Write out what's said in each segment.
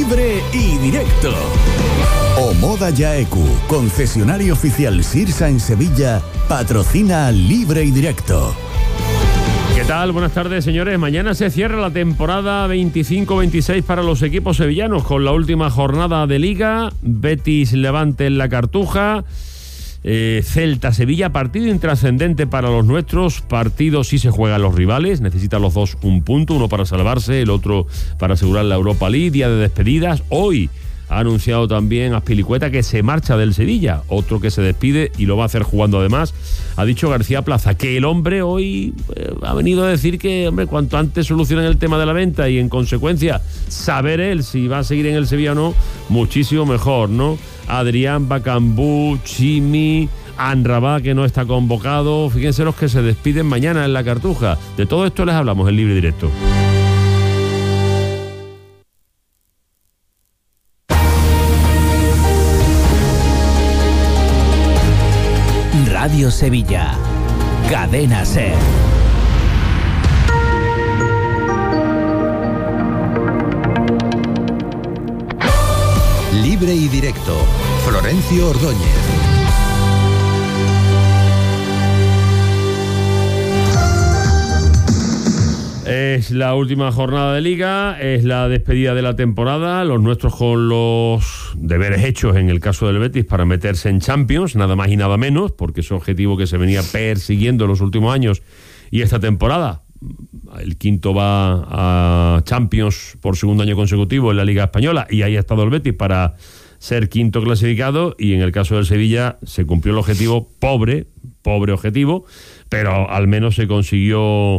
Libre y Directo. Omoda Yaeku, concesionario oficial Sirsa en Sevilla, patrocina Libre y Directo. ¿Qué tal? Buenas tardes, señores. Mañana se cierra la temporada 25-26 para los equipos sevillanos con la última jornada de Liga. Betis Levante en la Cartuja. Celta-Sevilla, partido intrascendente para los nuestros. Partido sí se juegan los rivales, necesitan los dos un punto, uno para salvarse, el otro para asegurar la Europa League. Día de despedidas. Hoy ha anunciado también Azpilicueta que se marcha del Sevilla, otro que se despide y lo va a hacer jugando además. Ha dicho García Plaza que el hombre hoy ha venido a decir que, hombre, cuanto antes solucionen el tema de la venta y en consecuencia saber él si va a seguir en el Sevilla o no, muchísimo mejor, ¿no? Adrián, Bacambú, Chimi, Anrabá, que no está convocado. Fíjense los que se despiden mañana en la Cartuja. De todo esto les hablamos en Libre y Directo. Radio Sevilla, Cadena SER. Libre y Directo, Florencio Ordóñez. Es la última jornada de Liga, es la despedida de la temporada, los nuestros con los deberes hechos en el caso del Betis para meterse en Champions, nada más y nada menos, porque es un objetivo que se venía persiguiendo en los últimos años y esta temporada. El quinto va a Champions por segundo año consecutivo en la Liga Española y ahí ha estado el Betis para ser quinto clasificado, y en el caso del Sevilla se cumplió el objetivo, pobre objetivo, pero al menos se consiguió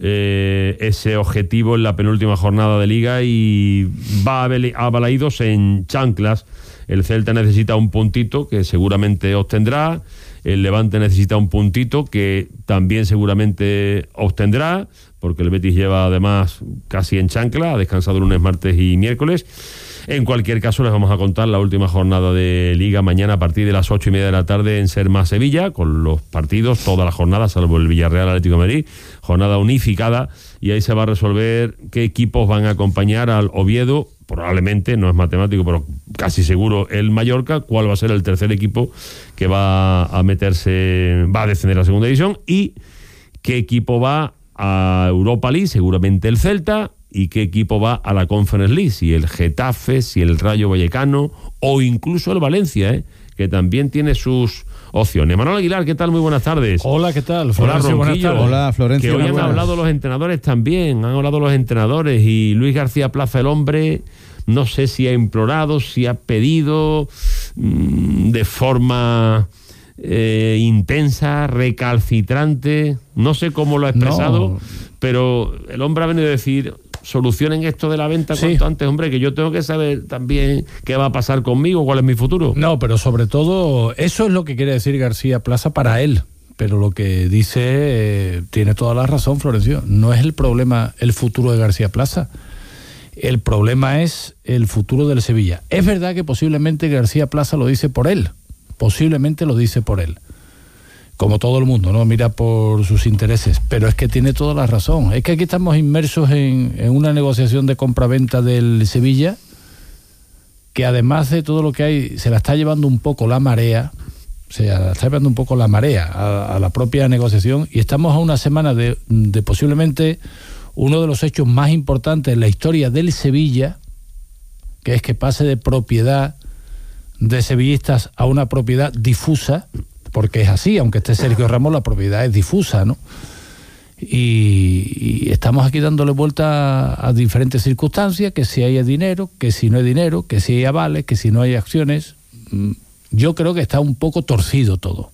ese objetivo en la penúltima jornada de Liga y va a Balaídos en chanclas. El Celta necesita un puntito que seguramente obtendrá, el Levante necesita un puntito que también seguramente obtendrá, porque el Betis lleva además casi en chancla, ha descansado lunes, martes y miércoles. En cualquier caso, les vamos a contar la última jornada de Liga mañana a partir de las 8:30 de la tarde en Ser Más Sevilla, con los partidos, toda la jornada, salvo el Villarreal Atlético de Madrid, jornada unificada, y ahí se va a resolver qué equipos van a acompañar al Oviedo, probablemente, no es matemático, pero casi seguro el Mallorca, cuál va a ser el tercer equipo que va a descender a la segunda división, y qué equipo va a Europa League, seguramente el Celta, y qué equipo va a la Conference League, si el Getafe, si el Rayo Vallecano o incluso el Valencia, que también tiene sus opciones. Manuel Aguilar, ¿qué tal? Muy buenas tardes. Hola, ¿qué tal? Florencio, buenas tardes. Hola, Florencio. Que hoy han hablado los entrenadores también, y Luis García Plaza, el hombre, no sé si ha implorado, si ha pedido de forma intensa, recalcitrante, no sé cómo lo ha expresado, pero el hombre ha venido a decir: solucionen esto de la venta cuanto antes, hombre, que yo tengo que saber también qué va a pasar conmigo, cuál es mi futuro. No, pero sobre todo, eso es lo que quiere decir García Plaza para él, pero lo que dice tiene toda la razón, Florencio. No es el problema el futuro de García Plaza, el problema es el futuro del Sevilla. Es verdad que posiblemente García Plaza lo dice por él, como todo el mundo, ¿no? Mira por sus intereses, pero es que tiene toda la razón. Es que aquí estamos inmersos en una negociación de compraventa del Sevilla que, además de todo lo que hay, se la está llevando un poco la marea, a la propia negociación, y estamos a una semana de posiblemente uno de los hechos más importantes en la historia del Sevilla, que es que pase de propiedad de sevillistas a una propiedad difusa, porque es así, aunque esté Sergio Ramos, la propiedad es difusa, ¿no? Y estamos aquí dándole vuelta a diferentes circunstancias, que si hay dinero, que si no hay dinero, que si hay avales, que si no hay acciones. Yo creo que está un poco torcido todo.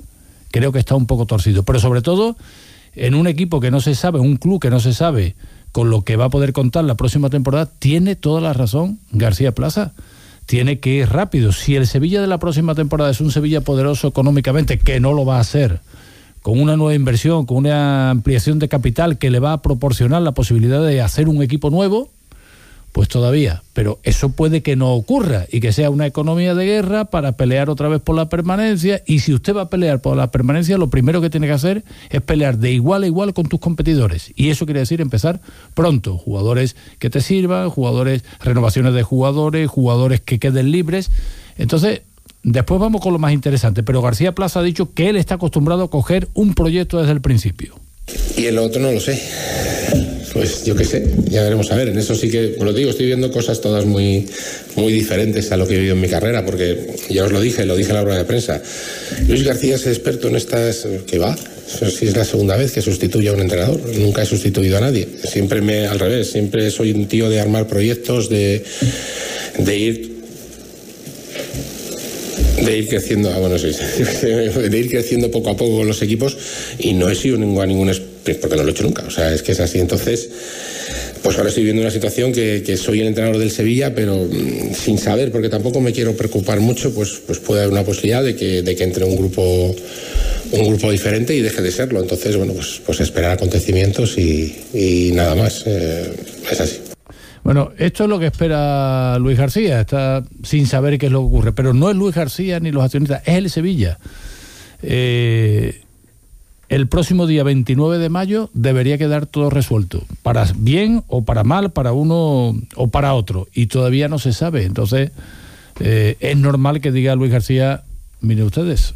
Pero sobre todo en un equipo que no se sabe, un club que no se sabe con lo que va a poder contar la próxima temporada, tiene toda la razón García Plaza. Tiene que ir rápido. Si el Sevilla de la próxima temporada es un Sevilla poderoso económicamente, que no lo va a hacer, con una nueva inversión, con una ampliación de capital que le va a proporcionar la posibilidad de hacer un equipo nuevo, pues todavía, pero eso puede que no ocurra y que sea una economía de guerra para pelear otra vez por la permanencia, y si usted va a pelear por la permanencia, lo primero que tiene que hacer es pelear de igual a igual con tus competidores, y eso quiere decir empezar pronto, jugadores que te sirvan, renovaciones de jugadores que queden libres. Entonces, después vamos con lo más interesante, pero García Plaza ha dicho que él está acostumbrado a coger un proyecto desde el principio. Y el otro no lo sé. Pues yo qué sé, ya veremos a ver. En eso sí que, como lo digo, estoy viendo cosas todas muy, muy diferentes a lo que he vivido en mi carrera, porque ya os lo dije en la rueda de prensa. Luis García es experto en estas... ¿Qué va? Si es la segunda vez que sustituyo a un entrenador. Nunca he sustituido a nadie. Al revés, siempre soy un tío de armar proyectos, de ir creciendo, de ir creciendo poco a poco con los equipos, y no he sido a ningún porque no lo he hecho nunca, o sea, es que es así. Entonces, pues ahora estoy viendo una situación que soy el entrenador del Sevilla, pero sin saber, porque tampoco me quiero preocupar mucho, pues puede haber una posibilidad de que entre un grupo diferente y deje de serlo. Entonces, bueno, pues esperar acontecimientos y nada más, es así. Bueno, esto es lo que espera Luis García, está sin saber qué es lo que ocurre, pero no es Luis García ni los accionistas, es el Sevilla. El próximo día 29 de mayo debería quedar todo resuelto, para bien o para mal, para uno o para otro, y todavía no se sabe. Entonces, es normal que diga Luis García, miren ustedes,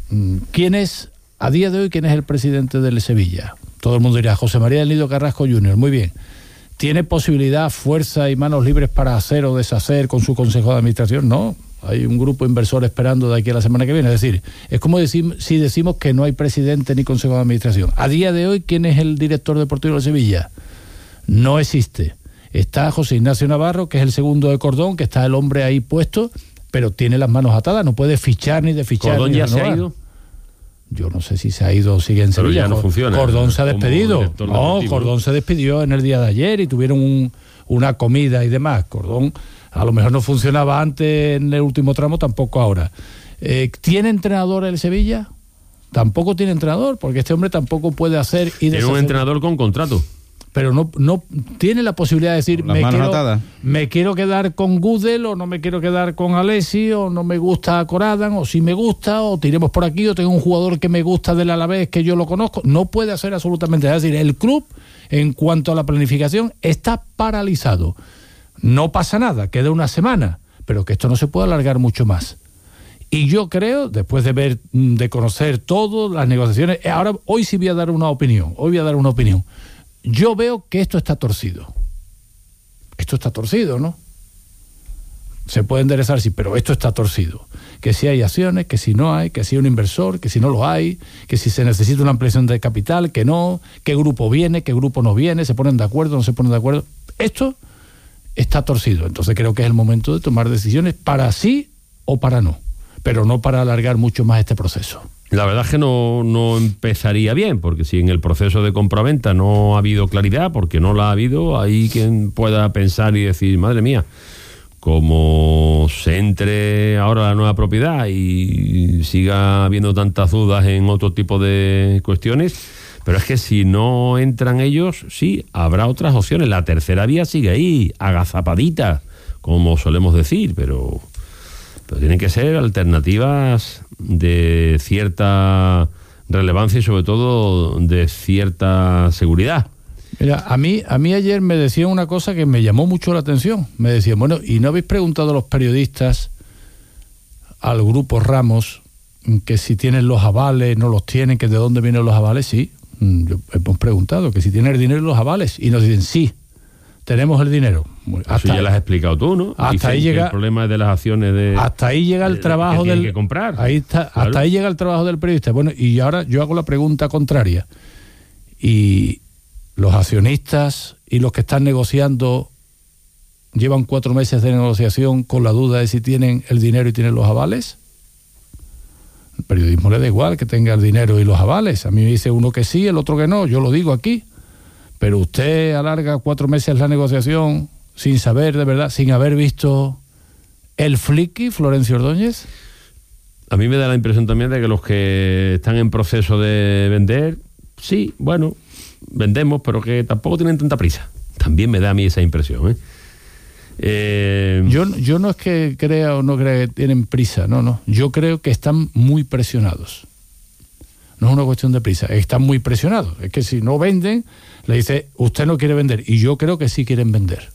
a día de hoy, ¿quién es el presidente del Sevilla? Todo el mundo dirá, José María del Nido Carrasco Jr., muy bien. ¿Tiene posibilidad, fuerza y manos libres para hacer o deshacer con su consejo de administración? No, hay un grupo inversor esperando de aquí a la semana que viene. Es decir, es como si decimos que no hay presidente ni consejo de administración. A día de hoy, ¿quién es el director deportivo de Sevilla? No existe. Está José Ignacio Navarro, que es el segundo de Cordón, que está el hombre ahí puesto, pero tiene las manos atadas, no puede fichar ni desfichar. ¿Cordón ni ya renovar. se ha ido? Yo no sé si se ha ido o sigue en Sevilla. Pero ya no funciona. Cordón se ha despedido. No, Cordón se despidió en el día de ayer y tuvieron una comida y demás. Cordón a lo mejor no funcionaba antes en el último tramo, tampoco ahora. ¿Tiene entrenador el Sevilla? Tampoco tiene entrenador, porque este hombre tampoco puede hacer y deshacer. Tiene un entrenador con contrato. Pero no tiene la posibilidad de decir, me quiero quedar con Gudel, o no me quiero quedar con Alessi, o no me gusta Coradan, o si me gusta, o tiremos por aquí, o tengo un jugador que me gusta del Alavés, que yo lo conozco. No puede hacer absolutamente nada. Es decir, el club, en cuanto a la planificación, está paralizado. No pasa nada, queda una semana, pero que esto no se puede alargar mucho más. Y yo creo, después de conocer todo, las negociaciones, hoy sí voy a dar una opinión, Yo veo que esto está torcido. Esto está torcido, ¿no? Se puede enderezar, sí, pero esto está torcido. Que si hay acciones, que si no hay, que si hay un inversor, que si no lo hay, que si se necesita una ampliación de capital, que no, qué grupo viene, qué grupo no viene, se ponen de acuerdo, no se ponen de acuerdo. Esto está torcido. Entonces creo que es el momento de tomar decisiones para sí o para no, pero no para alargar mucho más este proceso. La verdad es que no empezaría bien, porque si en el proceso de compraventa no ha habido claridad, porque no la ha habido, hay quien pueda pensar y decir, madre mía, como se entre ahora la nueva propiedad y siga habiendo tantas dudas en otro tipo de cuestiones, pero es que si no entran ellos, sí, habrá otras opciones. La tercera vía sigue ahí, agazapadita, como solemos decir, pero tienen que ser alternativas de cierta relevancia y sobre todo de cierta seguridad. Mira, a mí ayer me decían una cosa que me llamó mucho la atención. Me decían, bueno, ¿y no habéis preguntado a los periodistas, al grupo Ramos, que si tienen los avales, no los tienen, que de dónde vienen los avales? Sí, hemos preguntado que si tienen el dinero y los avales, y nos dicen sí, tenemos el dinero. Eso ya lo has explicado tú, ¿no? Hasta ahí llega el problema es de las acciones de. Hasta ahí llega el trabajo que que comprar. Ahí está, claro. Hasta ahí llega el trabajo del periodista. Bueno, y ahora yo hago la pregunta contraria. Y los accionistas y los que están negociando llevan 4 meses de negociación con la duda de si tienen el dinero y tienen los avales. El periodismo le da igual que tenga el dinero y los avales. A mí me dice uno que sí, el otro que no. Yo lo digo aquí. Pero usted alarga 4 meses la negociación sin saber de verdad, sin haber visto el flicky, Florencio Ordóñez. A mí me da la impresión también de que los que están en proceso de vender, sí, bueno, vendemos, pero que tampoco tienen tanta prisa. También me da a mí esa impresión, ¿eh? Yo no es que crea o no crea que tienen prisa, no. Yo creo que están muy presionados. No es una cuestión de prisa, están muy presionados. Es que si no venden, le dice, usted no quiere vender. Y yo creo que sí quieren vender.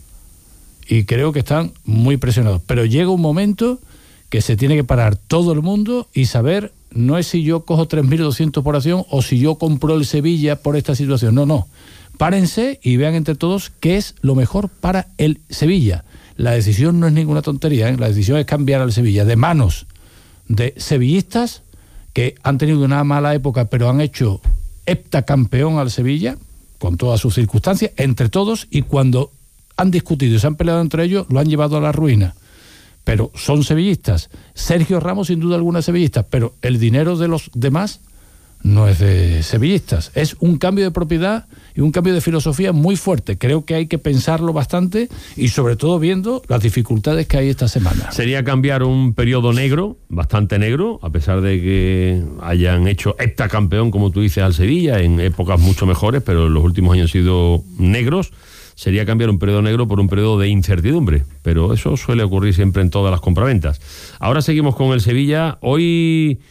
Y creo que están muy presionados. Pero llega un momento que se tiene que parar todo el mundo y saber, no es si yo cojo 3.200 por acción o si yo compro el Sevilla por esta situación. No. Párense y vean entre todos qué es lo mejor para el Sevilla. La decisión no es ninguna tontería, ¿eh? La decisión es cambiar al Sevilla de manos de sevillistas que han tenido una mala época, pero han hecho heptacampeón al Sevilla, con todas sus circunstancias, entre todos, y cuando han discutido y se han peleado entre ellos, lo han llevado a la ruina. Pero son sevillistas. Sergio Ramos, sin duda alguna, es sevillista, pero el dinero de los demás no es de sevillistas. Es un cambio de propiedad y un cambio de filosofía muy fuerte. Creo que hay que pensarlo bastante y sobre todo viendo las dificultades que hay esta semana. Sería cambiar un periodo negro, bastante negro, a pesar de que hayan hecho heptacampeón, como tú dices, al Sevilla, en épocas mucho mejores, pero los últimos años han sido negros. Sería cambiar un periodo negro por un periodo de incertidumbre, pero eso suele ocurrir siempre en todas las compraventas. Ahora seguimos con el Sevilla. Hoy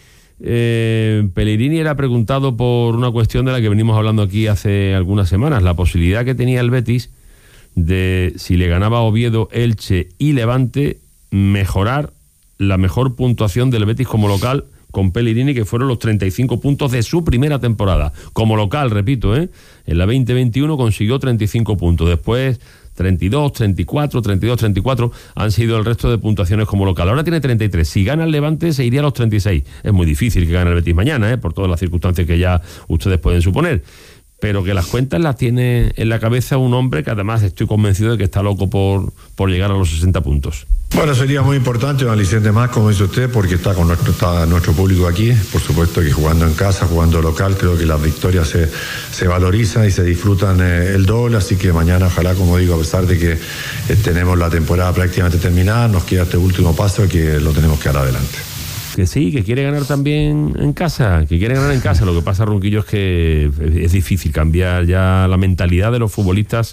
Pellegrini era preguntado por una cuestión de la que venimos hablando aquí hace algunas semanas, la posibilidad que tenía el Betis de, si le ganaba Oviedo, Elche y Levante, mejorar la mejor puntuación del Betis como local con Pellegrini, que fueron los 35 puntos de su primera temporada. Como local, repito, en la 2021 consiguió 35 puntos. Después 32, 34, 32, 34 han sido el resto de puntuaciones como local. Ahora tiene 33. Si gana el Levante, se iría a los 36. Es muy difícil que gane el Betis mañana, por todas las circunstancias que ya ustedes pueden suponer. Pero que las cuentas las tiene en la cabeza un hombre que además estoy convencido de que está loco por llegar a los 60 puntos. Bueno, sería muy importante un aliciente más, como dice usted, porque está nuestro público aquí. Por supuesto que jugando en casa, jugando local, creo que las victorias se valorizan y se disfrutan el doble. Así que mañana, ojalá, como digo, a pesar de que tenemos la temporada prácticamente terminada, nos queda este último paso y que lo tenemos que dar adelante. Que sí, que quiere ganar también en casa, que quiere ganar en casa. Lo que pasa, Ronquillo, es que es difícil cambiar ya la mentalidad de los futbolistas.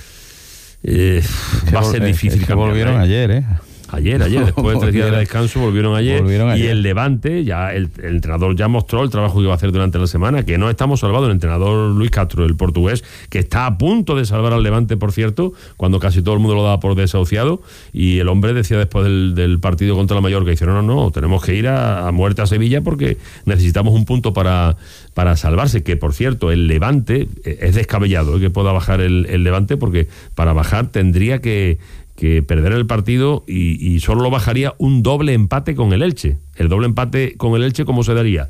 Va a ser difícil cambiar. Volvieron ayer, Ayer, después de 3 días de descanso, volvieron ayer. Y el Levante, ya el entrenador ya mostró el trabajo que iba a hacer durante la semana, que no estamos salvados. El entrenador Luis Castro, el portugués, que está a punto de salvar al Levante, por cierto, cuando casi todo el mundo lo daba por desahuciado, y el hombre decía después del partido contra la Mallorca, dice, no, tenemos que ir a muerte a Sevilla porque necesitamos un punto para salvarse, que por cierto, el Levante es descabellado, que pueda bajar el Levante, porque para bajar tendría que perder el partido y solo lo bajaría un doble empate con el Elche. El doble empate con el Elche, ¿cómo se daría?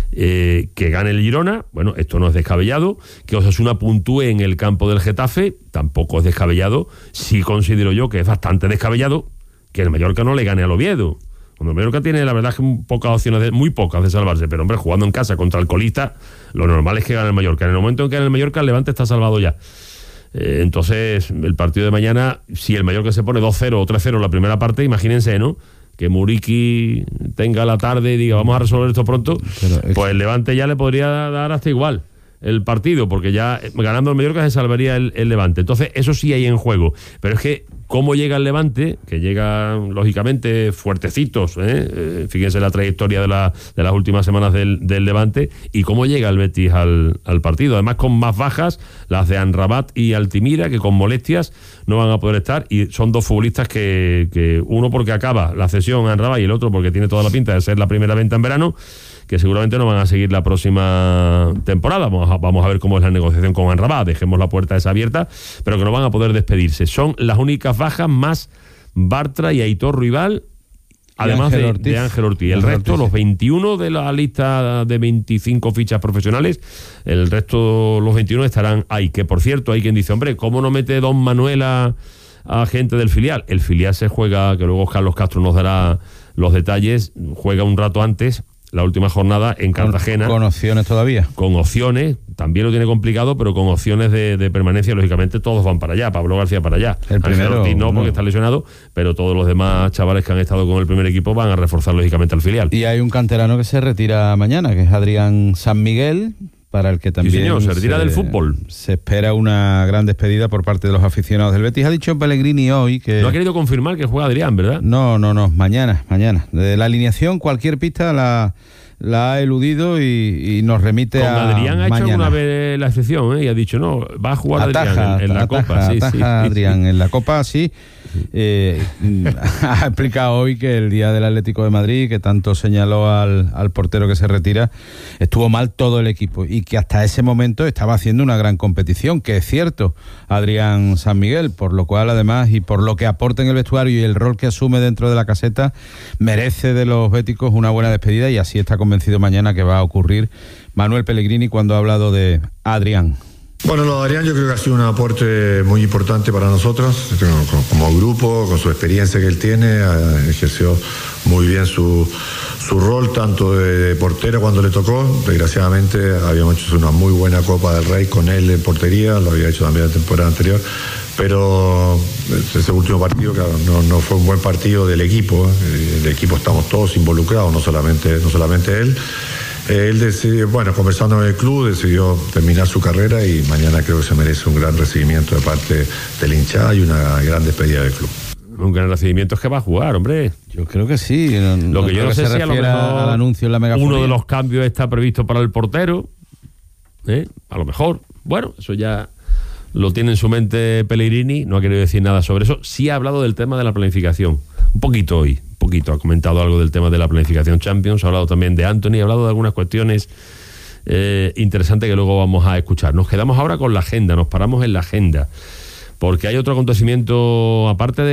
Que gane el Girona, bueno, esto no es descabellado. Que Osasuna puntúe en el campo del Getafe, tampoco es descabellado. Sí considero yo que es bastante descabellado que el Mallorca no le gane al Oviedo. Cuando el Mallorca tiene, la verdad, que pocas opciones, muy pocas de salvarse, pero hombre, jugando en casa contra el colista, lo normal es que gane el Mallorca. En el momento en que gane el Mallorca, el Levante está salvado ya. Entonces, el partido de mañana, si el Mallorca se pone 2-0 o 3-0 en la primera parte, imagínense, ¿no? Que Muriqui tenga la tarde y diga, vamos a resolver esto pronto, pues el Levante ya le podría dar hasta igual el partido, porque ya ganando el Mallorca se salvaría el Levante. Entonces, eso sí hay en juego. Pero es que, ¿cómo llega el Levante? Que llega, lógicamente, fuertecitos, fíjense la trayectoria de las últimas semanas del Levante, y cómo llega el Betis al partido. Además, con más bajas, las de Amrabat y Altimira, que con molestias no van a poder estar, y son dos futbolistas que uno porque acaba la cesión a Amrabat y el otro porque tiene toda la pinta de ser la primera venta en verano, que seguramente no van a seguir la próxima temporada. Vamos a ver cómo es la negociación con Amrabat, dejemos la puerta esa abierta, pero que no van a poder despedirse. Son las únicas bajas, más Bartra y Aitor Ruibal, además de Ángel Ortiz. El resto, los 21 de la lista de 25 fichas profesionales, el resto, los 21 estarán ahí. Que por cierto, hay quien dice, hombre, ¿cómo no mete Don Manuel a gente del filial? El filial se juega, que luego Carlos Castro nos dará los detalles, juega un rato antes, la última jornada en Cartagena. ¿Con opciones todavía? Con opciones, también lo tiene complicado, pero con opciones de permanencia. Lógicamente todos van para allá, Pablo García para allá. El primero Ortiz no, porque está lesionado, pero todos los demás chavales que han estado con el primer equipo van a reforzar lógicamente al filial. Y hay un canterano que se retira mañana, que es Adrián San Miguel, para el que también sí, señor, se retira del fútbol. Se espera una gran despedida por parte de los aficionados del Betis. Ha dicho Pellegrini hoy que... No ha querido confirmar que juega Adrián, ¿verdad? No, mañana. De la alineación, cualquier pista la ha eludido y nos remite a Adrián ha mañana. hecho alguna vez la excepción, y ha dicho, no, va a jugar Adrián en la Copa. Sí, Adrián en la Copa, sí. Ha explicado hoy que el día del Atlético de Madrid, que tanto señaló al portero que se retira, estuvo mal todo el equipo y que hasta ese momento estaba haciendo una gran competición, que es cierto, Adrián San Miguel, por lo cual además, y por lo que aporta en el vestuario y el rol que asume dentro de la caseta, merece de los béticos una buena despedida, y así está convencido mañana que va a ocurrir Manuel Pellegrini cuando ha hablado de Adrián. Bueno, lo de Adrián yo creo que ha sido un aporte muy importante para nosotros, como grupo, con su experiencia que él tiene, ejerció muy bien su rol, tanto de portero cuando le tocó. Desgraciadamente habíamos hecho una muy buena Copa del Rey con él en portería, lo había hecho también la temporada anterior, pero ese último partido, claro, no fue un buen partido del equipo. El equipo estamos todos involucrados, no solamente él. Él decidió, conversando con el club, decidió terminar su carrera, y mañana creo que se merece un gran recibimiento de parte del hinchada y una gran despedida del club. Un gran recibimiento, es que va a jugar, hombre. Yo creo que sí. Lo que yo no sé si a lo mejor al anuncio en la megafonía, uno de los cambios está previsto para el portero. A lo mejor. Bueno, eso ya lo tiene en su mente Pellegrini, no ha querido decir nada sobre eso. Sí ha hablado del tema de la planificación. Un poquito, ha comentado algo del tema de la planificación Champions, ha hablado también de Anthony, ha hablado de algunas cuestiones interesantes que luego vamos a escuchar. Nos quedamos ahora con la agenda, nos paramos en la agenda, porque hay otro acontecimiento, aparte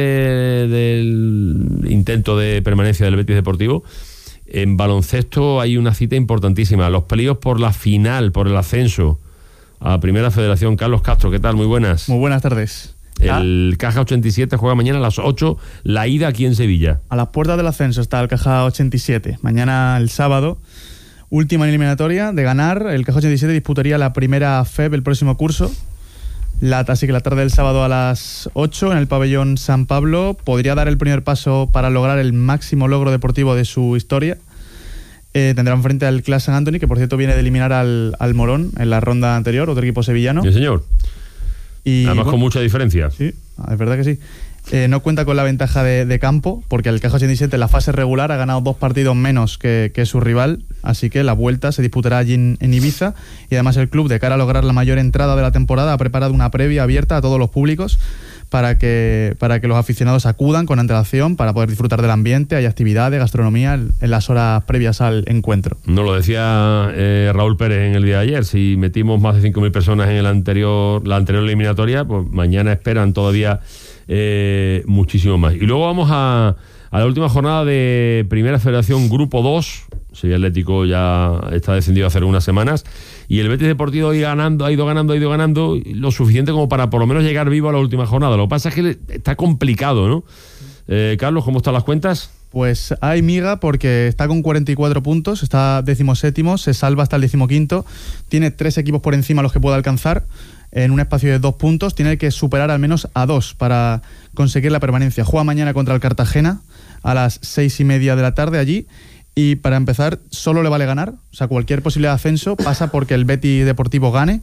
del intento de permanencia del Betis Deportivo. En baloncesto hay una cita importantísima, los peleos por la final, por el ascenso a Primera Federación. Carlos Castro, ¿qué tal? Muy buenas. Muy buenas tardes. El Caja 87 juega mañana a las 8, la ida aquí en Sevilla. A las puertas del ascenso está el Caja 87. Mañana, el sábado, última eliminatoria. De ganar, el Caja 87 disputaría la primera FEB el próximo curso. Así que la tarde del sábado a las 8 en el pabellón San Pablo podría dar el primer paso para lograr el máximo logro deportivo de su historia. Tendrán frente al Clas San Anthony, que por cierto viene de eliminar al Morón en la ronda anterior, otro equipo sevillano. Sí, señor. Y, además con mucha diferencia. Sí, es verdad que sí. No cuenta con la ventaja de campo, porque el Caja 87 en la fase regular ha ganado 2 partidos menos que su rival, así que la vuelta se disputará allí en Ibiza, y además el club, de cara a lograr la mayor entrada de la temporada, ha preparado una previa abierta a todos los públicos para que los aficionados acudan con antelación para poder disfrutar del ambiente. Hay actividades, gastronomía en las horas previas al encuentro. Nos lo decía Raúl Pérez en el día de ayer, si metimos más de 5.000 personas en la anterior eliminatoria, pues mañana esperan todavía muchísimo más. Y luego vamos a la última jornada de Primera Federación Grupo 2. Sevilla Atlético ya está descendido hace unas semanas, y el Betis Deportivo ha ido ganando lo suficiente como para por lo menos llegar vivo a la última jornada. Lo que pasa es que está complicado, ¿no? Carlos, ¿cómo están las cuentas? Pues hay miga, porque está con 44 puntos, está 17º, se salva hasta el 15º, tiene 3 equipos por encima a los que puede alcanzar en un espacio de 2 puntos, tiene que superar al menos a 2 para conseguir la permanencia. Juega mañana contra el Cartagena a las 6:30 de la tarde allí, y para empezar solo le vale ganar, o sea, cualquier posibilidad de ascenso pasa porque el Betis Deportivo gane,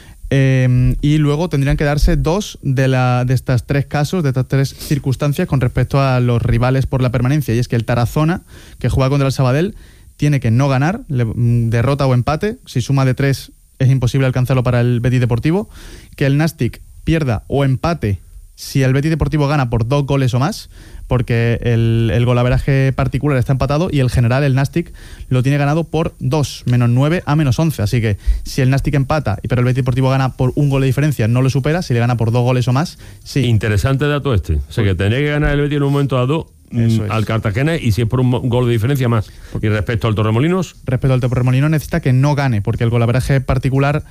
y luego tendrían que darse 2 de estas 3 casos, de estas 3 circunstancias con respecto a los rivales por la permanencia, y es que el Tarazona, que juega contra el Sabadell, tiene que no ganar, derrota o empate, si suma de 3 es imposible alcanzarlo para el Betis Deportivo, que el Nastic pierda o empate si el Betis Deportivo gana por 2 goles o más, porque el golaveraje particular está empatado, y el general, el Nastic, lo tiene ganado por 2, -9 a -11. Así que si el Nastic empata, pero el Betis Deportivo gana por 1 gol de diferencia, no lo supera. Si le gana por 2 goles o más, sí. Interesante dato este. O sea, que tendría que ganar el Betis en un momento dado al Cartagena, y si es por un gol de diferencia más. Y respecto al Torremolinos, necesita que no gane, porque el golaveraje particular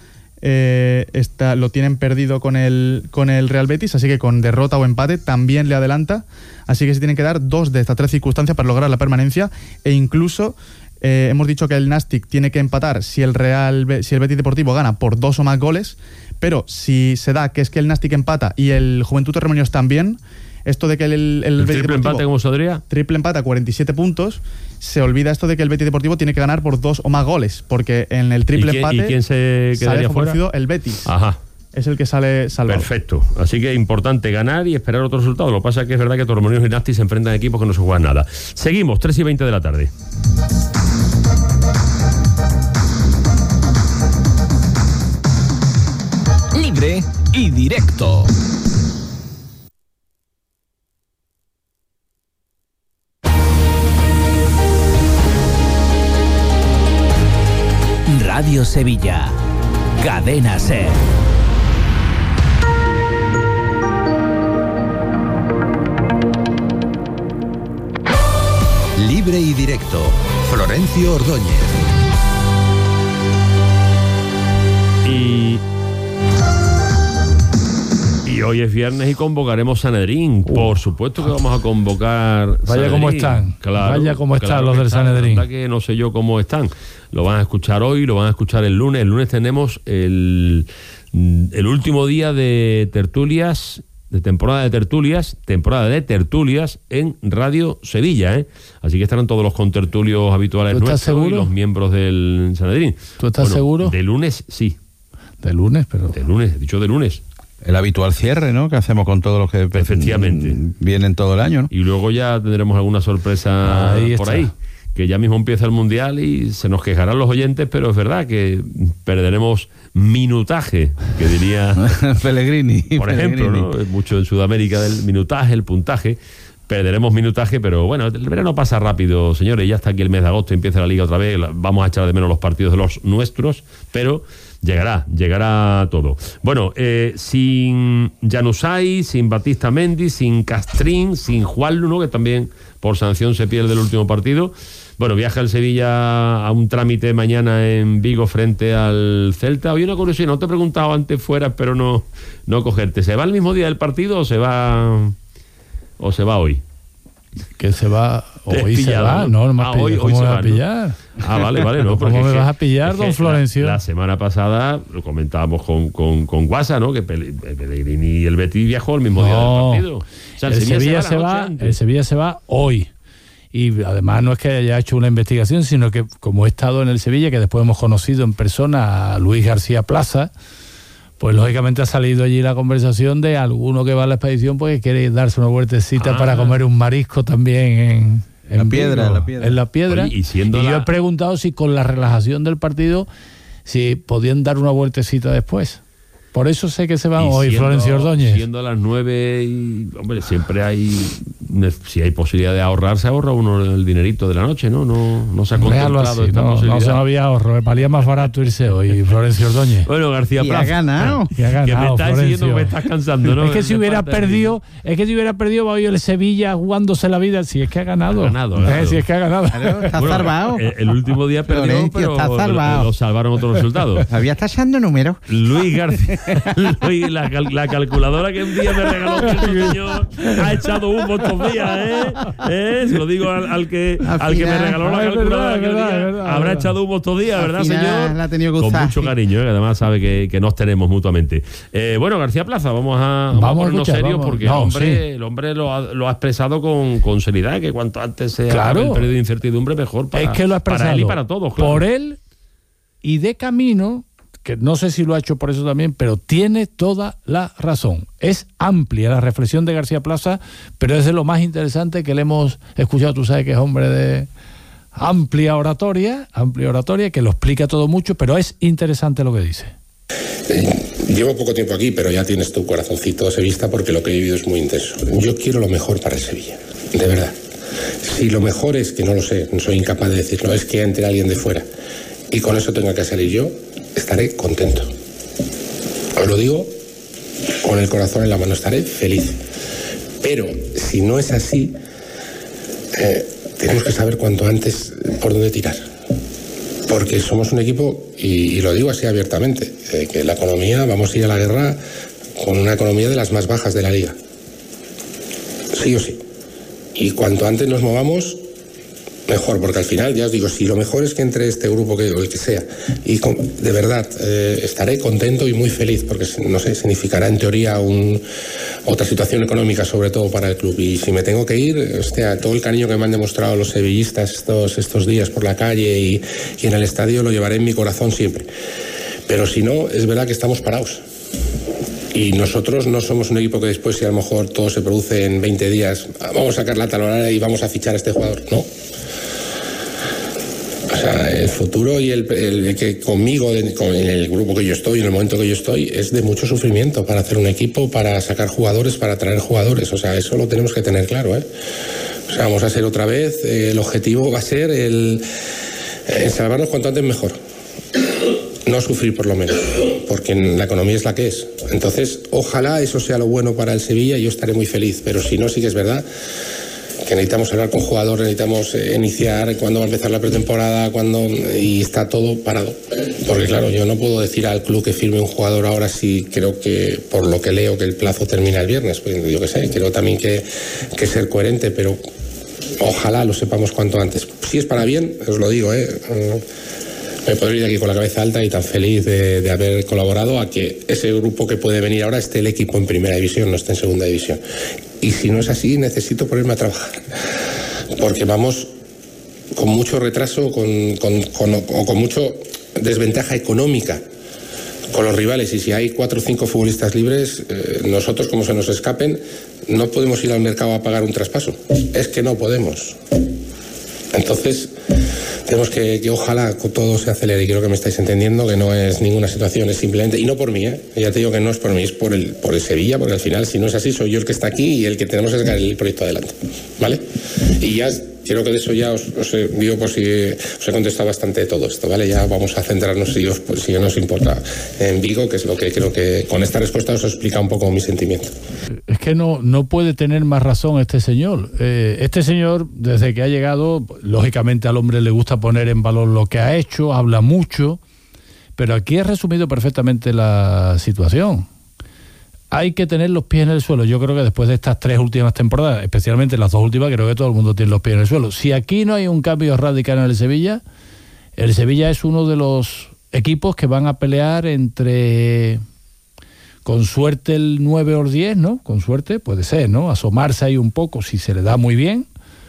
lo tienen perdido con el Real Betis, así que con derrota o empate también le adelanta. Así que se tienen que dar 2 de estas 3 circunstancias para lograr la permanencia, e incluso hemos dicho que el Nastic tiene que empatar si el Betis Deportivo gana por 2 o más goles, pero si se da que es que el Nastic empata y el Juventud Torremolinos también, esto de que el Betis triple Deportivo, empate, ¿cómo saldría? Triple empate a 47 puntos, se olvida esto de que el Betis Deportivo tiene que ganar por 2 o más goles, porque en el triple empate ¿y quién se quedaría sale favorecido fuera? el Betis. Ajá. Es el que sale salvado. Perfecto. Así que es importante ganar y esperar otro resultado. Lo que pasa es que es verdad que Torremolinos y Nasti se enfrentan a equipos que no se juegan nada. Seguimos, 3:20 de la tarde. Libre y directo. Radio Sevilla. Cadena SER. Libre y directo. Florencio Ordóñez. Y hoy es viernes y convocaremos Sanedrín. Por supuesto que vamos a convocar Vaya Sanedrín. cómo están. Claro, Vaya cómo están claro los del Sanedrín. La verdad que no sé yo cómo están. Lo van a escuchar hoy, lo van a escuchar el lunes. El lunes tenemos el último día de tertulias, de temporada de tertulias en Radio Sevilla, ¿eh? Así que estarán todos los contertulios habituales ¿Tú estás nuestros seguro? y los miembros del Sanedrín. ¿Tú estás seguro? De lunes, sí. De lunes, pero... De lunes, he dicho de lunes. El habitual cierre, ¿no? Que hacemos con todos los que Efectivamente. vienen todo el año, ¿no? Y luego ya tendremos alguna sorpresa Ahí por está. ahí. Que ya mismo empieza el Mundial y se nos quejarán los oyentes, pero es verdad que perderemos minutaje, que diría Pellegrini. por ejemplo, ¿no? Mucho en Sudamérica del minutaje, el puntaje. Perderemos minutaje, pero bueno, el verano pasa rápido, señores. Ya está aquí el mes de agosto, empieza la Liga otra vez. Vamos a echar de menos los partidos de los nuestros, pero llegará todo. Bueno, sin Januzaj, sin Batista Mendy, sin Castrín, sin Juanlu, ¿no? Que también por sanción se pierde el último partido. Bueno, viaja el Sevilla a un trámite mañana en Vigo frente al Celta. Oye, una curiosidad, no te he preguntado antes fuera, espero no cogerte. ¿Se va el mismo día del partido o se va hoy? Que se va... Hoy se pillado, va, ¿no? no me has pillado. Hoy ¿Cómo se me vas va, a pillar? Ah, vale, no. ¿Cómo me vas a pillar, es que don Florencio? La semana pasada lo comentábamos con Guasa, ¿no? Que Pellegrini y el Betis viajó el mismo día del partido. O sea, el Sevilla se va hoy. Y además no es que haya hecho una investigación, sino que como he estado en el Sevilla, que después hemos conocido en persona a Luis García Plaza, pues lógicamente ha salido allí la conversación de alguno que va a la expedición porque quiere darse una vueltecita para comer un marisco también en la piedra. Oye, y yo he preguntado si con la relajación del partido si podían dar una vueltecita después. Por eso sé que se van hoy, Florencio Ordóñez. Siendo las 9 y... Hombre, siempre hay... Si hay posibilidad de ahorrar, se ahorra uno el dinerito de la noche, ¿no? No se ha contemplado esta posibilidad. No había ahorro, valía más barato irse hoy, Florencio Ordóñez. Bueno, García Plaza. Y ha ganado. Que me estás diciendo que me estás cansando, ¿no? Es que si hubiera perdido, va hoy el Sevilla jugándose la vida. Si es que ha ganado. Si es que ha ganado. Claro, está salvado. El último día perdió, pero está salvado. lo salvaron otros resultados. Había está echando números. Luis García, la calculadora que un día me regaló este señor ha echado humo estos días, ¿eh? Se lo digo al que me regaló la calculadora que día, habrá echado humo estos días, ¿verdad, señor? La ha tenido que con usar, mucho cariño, que además sabe que nos tenemos mutuamente. Bueno, García Plaza, vamos a ponernos serios porque el hombre lo ha expresado con seriedad, que cuanto antes se acabe el periodo de incertidumbre, mejor para, es que lo ha expresado para él y para todos. Claro. Por él y de camino, que no sé si lo ha hecho por eso también, pero tiene toda la razón. Es amplia la reflexión de García Plaza, pero es de lo más interesante que le hemos escuchado. Tú sabes que es hombre de amplia oratoria, que lo explica todo mucho, pero es interesante lo que dice. Llevo poco tiempo aquí, pero ya tienes tu corazoncito sevillista porque lo que he vivido es muy intenso. Yo quiero lo mejor para el Sevilla, de verdad. Si lo mejor es, que no lo sé, no soy incapaz de decirlo, es que entre alguien de fuera y con eso tenga que salir yo, estaré contento. Os lo digo con el corazón en la mano, estaré feliz. Pero si no es así, tenemos que saber cuanto antes por dónde tirar. Porque somos un equipo, y lo digo así abiertamente, que la economía, vamos a ir a la guerra con una economía de las más bajas de la liga. Sí o sí. Y cuanto antes nos movamos, mejor, porque al final, ya os digo, si lo mejor es que entre este grupo, o el que sea, y de verdad estaré contento y muy feliz, porque, no sé, significará en teoría otra situación económica, sobre todo para el club. Y si me tengo que ir, hostia, todo el cariño que me han demostrado los sevillistas estos días por la calle y en el estadio lo llevaré en mi corazón siempre. Pero si no, es verdad que estamos parados. Y nosotros no somos un equipo que después, si a lo mejor todo se produce en 20 días, vamos a sacar la talonara y vamos a fichar a este jugador. No. O sea, el futuro y el que conmigo, en el grupo que yo estoy, en el momento que yo estoy, es de mucho sufrimiento para hacer un equipo, para sacar jugadores, para traer jugadores. O sea, eso lo tenemos que tener claro, ¿eh? O sea, vamos a ser otra vez, el objetivo va a ser el salvarnos cuanto antes mejor. No sufrir, por lo menos, porque la economía es la que es. Entonces, ojalá eso sea lo bueno para el Sevilla y yo estaré muy feliz. Pero si no, sí que es verdad que necesitamos hablar con jugadores, necesitamos iniciar cuándo va a empezar la pretemporada, y está todo parado. Porque claro, yo no puedo decir al club que firme un jugador ahora si creo que, por lo que leo, que el plazo termina el viernes. Pues yo qué sé, creo también que ser coherente, pero ojalá lo sepamos cuanto antes. Si es para bien, os lo digo, me podría ir aquí con la cabeza alta y tan feliz de haber colaborado a que ese grupo que puede venir ahora esté el equipo en primera división, no esté en segunda división. Y si no es así, necesito ponerme a trabajar, porque vamos con mucho retraso, con mucho desventaja económica con los rivales. Y si hay 4 o 5 futbolistas libres, nosotros, como se nos escapen, no podemos ir al mercado a pagar un traspaso. Es que no podemos. Entonces, tenemos que ojalá todo se acelere, y creo que me estáis entendiendo, que no es ninguna situación, es simplemente, y no por mí, ya te digo que no es por mí, es por el Sevilla, porque al final, si no es así, soy yo el que está aquí y el que tenemos que sacar el proyecto adelante, ¿vale? Y ya creo que de eso ya os digo, por si os he contestado bastante de todo esto, ¿vale? Ya vamos a centrarnos, si no os importa, en Vigo, que es lo que creo que con esta respuesta os explica un poco mi sentimiento. Es que no puede tener más razón este señor. Este señor, desde que ha llegado, lógicamente al hombre le gusta poner en valor lo que ha hecho, habla mucho, pero aquí he resumido perfectamente la situación. Hay que tener los pies en el suelo. Yo creo que después de estas 3 últimas temporadas, especialmente las 2 últimas, creo que todo el mundo tiene los pies en el suelo. Si aquí no hay un cambio radical en el Sevilla es uno de los equipos que van a pelear entre, con suerte, el 9 o el 10, ¿no? Con suerte, puede ser, ¿no? Asomarse ahí un poco si se le da muy bien.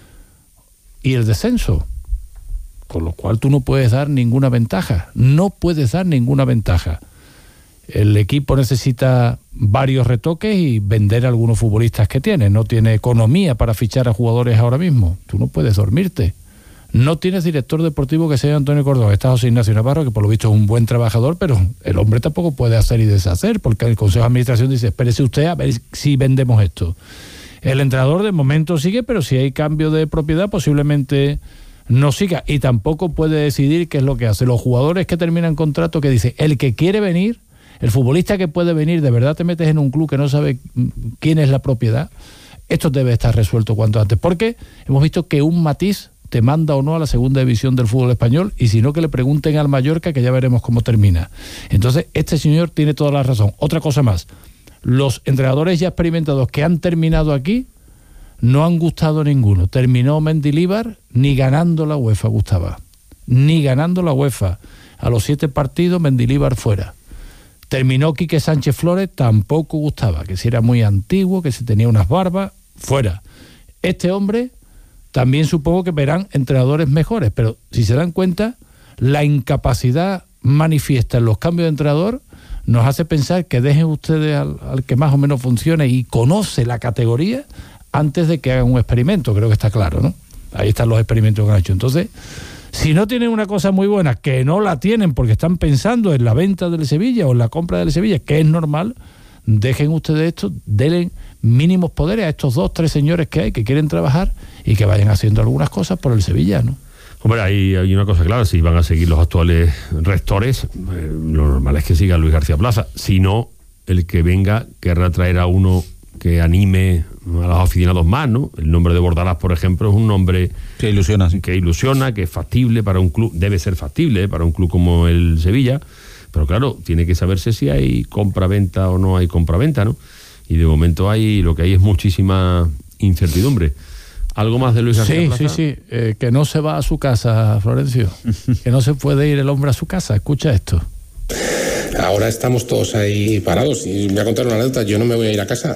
Y el descenso. Con lo cual tú no puedes dar ninguna ventaja. No puedes dar ninguna ventaja. El equipo necesita varios retoques y vender a algunos futbolistas que tiene. No tiene economía para fichar a jugadores ahora mismo. Tú no puedes dormirte. No tienes director deportivo que sea Antonio Cordón. Está José Ignacio Navarro, que por lo visto es un buen trabajador, pero el hombre tampoco puede hacer y deshacer, porque el Consejo de Administración dice, espérese usted a ver si vendemos esto. El entrenador de momento sigue, pero si hay cambio de propiedad posiblemente no siga. Y tampoco puede decidir qué es lo que hace. Los jugadores que terminan contrato, que dice, el que quiere venir, el futbolista que puede venir, de verdad te metes en un club que no sabe quién es la propiedad. Esto debe estar resuelto cuanto antes, porque hemos visto que un matiz te manda o no a la segunda división del fútbol español, y si no, que le pregunten al Mallorca, que ya veremos cómo termina. Entonces, este señor tiene toda la razón. Otra cosa más, los entrenadores ya experimentados que han terminado aquí no han gustado ninguno. Terminó Mendilibar, ni ganando la UEFA gustaba. Ni ganando la UEFA. A los 7 partidos, Mendilibar fuera. Terminó Quique Sánchez Flores, tampoco gustaba, que si era muy antiguo, que si tenía unas barbas, fuera. Este hombre, también supongo que verán entrenadores mejores, pero si se dan cuenta, la incapacidad manifiesta en los cambios de entrenador nos hace pensar que dejen ustedes al que más o menos funcione y conoce la categoría antes de que hagan un experimento. Creo que está claro, ¿no? Ahí están los experimentos que han hecho. Entonces, si no tienen una cosa muy buena, que no la tienen porque están pensando en la venta del Sevilla o en la compra del Sevilla, que es normal, dejen ustedes esto, denle mínimos poderes a estos 2 o 3 señores que hay, que quieren trabajar y que vayan haciendo algunas cosas por el Sevilla, ¿no? Hombre, hay una cosa clara, si van a seguir los actuales rectores, lo normal es que siga Luis García Plaza. Si no, el que venga querrá traer a uno que anime a los aficionados más, ¿no? El nombre de Bordalás, por ejemplo, es un nombre que ilusiona, sí. Que es factible para un club, debe ser factible para un club como el Sevilla, pero claro, tiene que saberse si hay compra-venta o no hay compra-venta, ¿no? Y de momento lo que hay es muchísima incertidumbre. ¿Algo más de Luis García Plaza? Sí, que no se va a su casa, Florencio. Que no se puede ir el hombre a su casa. Escucha esto. Ahora estamos todos ahí parados y me voy a contar una anécdota. Yo no me voy a ir a casa.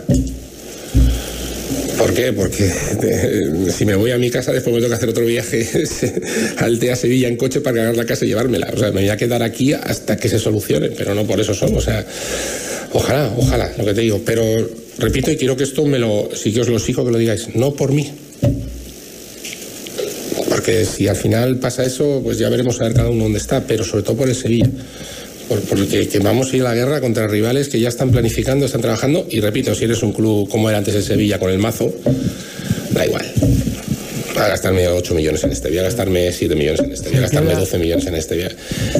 ¿Por qué? Porque si me voy a mi casa después me tengo que hacer otro viaje al TEA Sevilla en coche para cargar la casa y llevármela. O sea, me voy a quedar aquí hasta que se solucione, pero no por eso solo. O sea, ojalá, lo que te digo. Pero repito, y quiero que esto sí que os lo exijo que lo digáis, no por mí. Porque si al final pasa eso, pues ya veremos a ver cada uno dónde está, pero sobre todo por el Sevilla. Porque que vamos a ir a la guerra contra rivales que ya están planificando, están trabajando, y repito, si eres un club como era antes el Sevilla con el Mazo, da igual. Voy a gastarme 8 millones en este, voy a gastarme 7 millones en este, voy a gastarme 12 millones en este.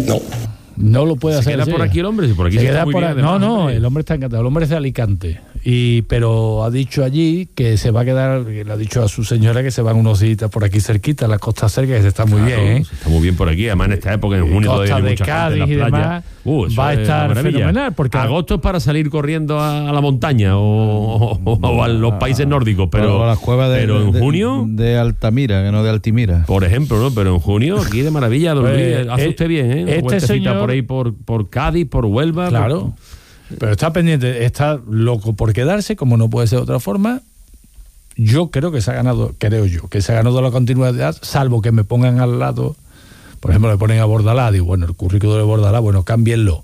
No lo puede hacer. ¿Se queda por aquí el hombre? Si por aquí se queda muy por bien, además, además, no, el hombre está encantado. El hombre es de Alicante. Pero ha dicho allí que se va a quedar, le ha dicho a su señora que se van unos días por aquí cerquita, la costa cerca, que se está muy bien, ¿eh? Está muy bien por aquí, además en esta época, en junio todavía hay mucha Cádiz gente en la y playa. demás, va a estar fenomenal. Porque agosto es para salir corriendo a la montaña o a los países nórdicos, pero a las cuevas pero en junio de Altamira, que no de Altimira, por ejemplo, ¿no? Pero en junio aquí de maravilla dormir. Hace usted bien, ¿eh? Una vueltecita señor, por ahí por Cádiz, por Huelva. Claro. Pero está pendiente, está loco por quedarse, como no puede ser de otra forma. Yo creo que se ha ganado la continuidad, salvo que me pongan al lado, por ejemplo, me ponen a Bordalás, digo, bueno, el currículo de Bordalás, bueno, cámbienlo,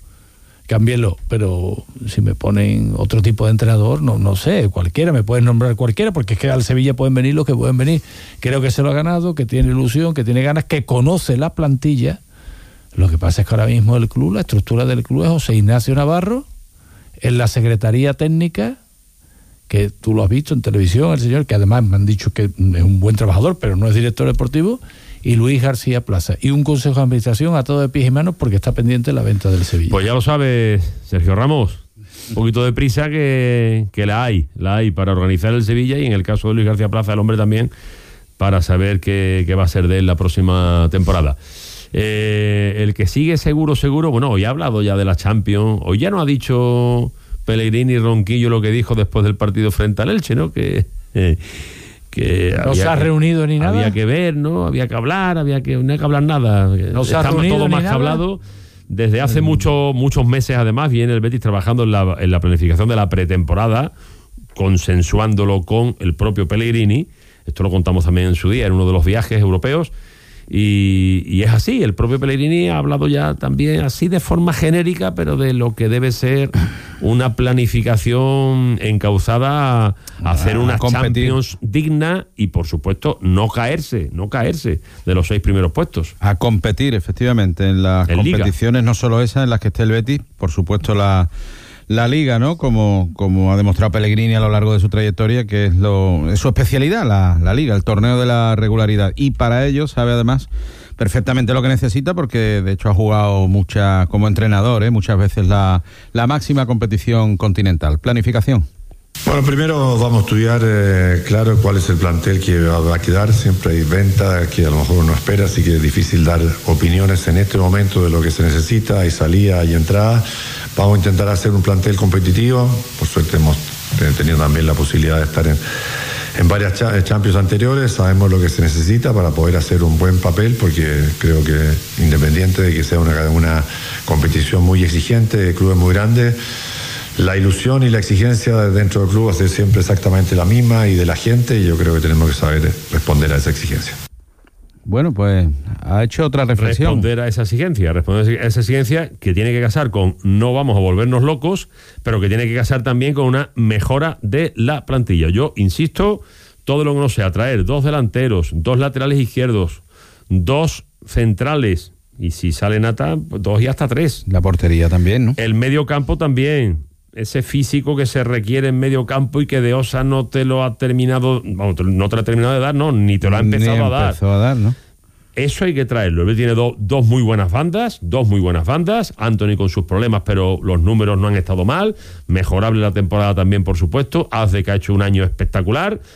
pero si me ponen otro tipo de entrenador, no sé, cualquiera, me pueden nombrar cualquiera, porque es que al Sevilla pueden venir los que pueden venir. Creo que se lo ha ganado, que tiene ilusión, que tiene ganas, que conoce la plantilla. Lo que pasa es que ahora mismo el club, la estructura del club es José Ignacio Navarro, en la secretaría técnica, que tú lo has visto en televisión, el señor, que además me han dicho que es un buen trabajador, pero no es director deportivo, y Luis García Plaza. Y un consejo de administración a todo de pies y manos porque está pendiente la venta del Sevilla. Pues ya lo sabes, Sergio Ramos, un poquito de prisa que la hay para organizar el Sevilla, y en el caso de Luis García Plaza, el hombre también, para saber qué va a ser de él la próxima temporada. El que sigue seguro, bueno, hoy ha hablado ya de la Champions, hoy ya no ha dicho Pellegrini Ronquillo lo que dijo después del partido frente al Elche, ¿no? Que no se ha reunido ni nada. Había que ver, ¿no? Había que hablar, no hay que hablar nada. No se ha Estamos reunido todo más ni que nada. hablado. Desde hace muchos meses, además, viene el Betis trabajando en la planificación de la pretemporada, consensuándolo con el propio Pellegrini. Esto lo contamos también en su día, en uno de los viajes europeos. Y es así, el propio Pellegrini ha hablado ya también así de forma genérica, pero de lo que debe ser una planificación encauzada a hacer una Champions digna y, por supuesto, no caerse de los 6 primeros puestos. A competir, efectivamente, en las competiciones, Liga. No solo esas en las que esté el Betis, por supuesto la Liga, ¿no? Como ha demostrado Pellegrini a lo largo de su trayectoria, que es su especialidad, la Liga, el torneo de la regularidad. Y para ello sabe además perfectamente lo que necesita, porque de hecho ha jugado como entrenador, muchas veces la máxima competición continental. Planificación. Bueno, primero vamos a estudiar claro cuál es el plantel que va a quedar. Siempre hay venta que a lo mejor uno espera, así que es difícil dar opiniones en este momento de lo que se necesita. Hay salida, hay entrada. Vamos a intentar hacer un plantel competitivo. Por suerte hemos tenido también la posibilidad de estar en varias Champions anteriores. Sabemos lo que se necesita para poder hacer un buen papel, porque creo que independiente de que sea una competición muy exigente, el club es muy grande, la ilusión y la exigencia dentro del club va a ser siempre exactamente la misma, y de la gente, y yo creo que tenemos que saber responder a esa exigencia. Bueno, pues ha hecho otra reflexión. Responder a esa exigencia que tiene que casar con no vamos a volvernos locos, pero que tiene que casar también con una mejora de la plantilla. Yo insisto, todo lo que no sea traer 2 delanteros, 2 laterales izquierdos, 2 centrales, y si sale Nata, 2 y hasta 3. La portería también, ¿no? El medio campo también. Ese físico que se requiere en medio campo y que De Osa no te lo ha terminado, no te lo ha terminado de dar, no, ni te lo ha empezado a dar. ¿No? Eso hay que traerlo. Él tiene dos muy buenas bandas, Anthony con sus problemas, pero los números no han estado mal. Mejorable la temporada también, por supuesto. Azde, que ha hecho un año espectacular.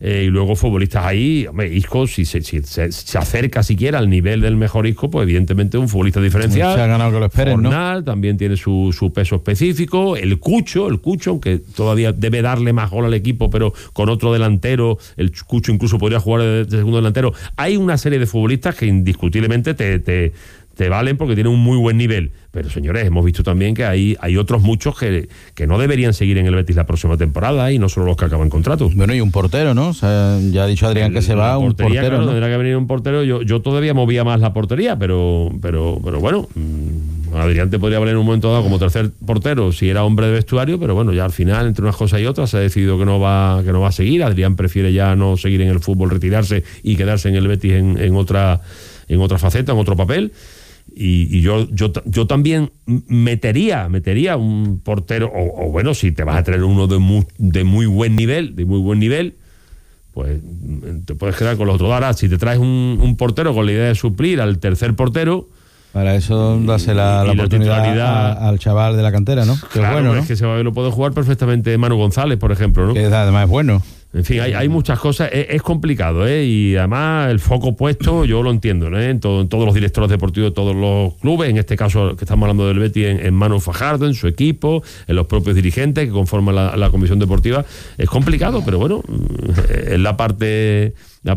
y luego futbolistas ahí, hombre, Isco, si se acerca siquiera al nivel del mejor Isco, pues evidentemente es un futbolista diferencial. Se ha ganado que lo esperen, Fornal, ¿no? también tiene su peso específico. El Cucho, aunque todavía debe darle más gol al equipo, pero con otro delantero, el Cucho incluso podría jugar de segundo delantero. Hay una serie de futbolistas que indiscutiblemente te valen porque tienen un muy buen nivel. Pero, señores, hemos visto también que hay otros muchos que no deberían seguir en el Betis la próxima temporada, y no solo los que acaban contratos. Bueno, y un portero, ¿no? O sea, ya ha dicho Adrián que se va, un portero, claro, ¿no? Tendrá que venir un portero. Yo todavía movía más la portería, pero bueno, Adrián te podría valer en un momento dado como tercer portero si era hombre de vestuario, pero bueno, ya al final, entre unas cosas y otras, se ha decidido que no va a seguir. Adrián prefiere ya no seguir en el fútbol, retirarse y quedarse en el Betis en otra faceta, en otro papel. Y yo también metería un portero, o bueno, si te vas a traer uno de muy buen nivel, pues te puedes quedar con los otros. Ahora, si te traes un portero con la idea de suplir al tercer portero, para eso darse la oportunidad al chaval de la cantera, ¿no? Que claro, es bueno, ¿no? Es que se lo puede jugar perfectamente Manu González, por ejemplo, ¿no? Que además es bueno. En fin, hay muchas cosas, es complicado, y además el foco puesto, yo lo entiendo, ¿no? En todos los directores deportivos de todos los clubes, en este caso que estamos hablando del Betis, en Manu Fajardo, en su equipo, en los propios dirigentes que conforman la comisión deportiva. Es complicado, pero bueno, es la parte